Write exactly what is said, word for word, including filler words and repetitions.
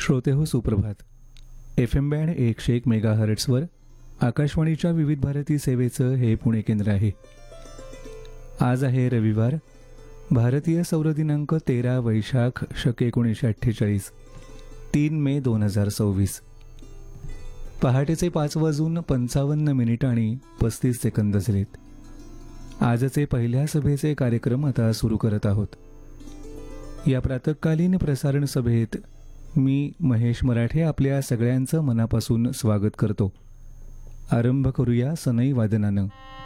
श्रोते हो सुप्रभात. एफ एम बँड एकशे एक मेगा हर्ट्सवर आकाशवाणीच्या विविध भारती सेवेचं हे पुणे केंद्र आहे. आज आहे रविवार, भारतीय सौर दिनांक तेरा वैशाख शके एकोणीसशे अठ्ठेचाळीस, तीन मे दोन हजार सव्वीस. पहाटेचे पाच वाजून पंचावन्न मिनिट आणि पस्तीस सेकंद झालेत. आजचे पहिल्या सभेचे कार्यक्रम आता सुरू करत आहोत. या प्रातःकालीन प्रसारण सभेत मी महेश मराठे आपल्या सगळ्यांचं मनापासून स्वागत करतो. आरंभ करूया सनई वादनानं.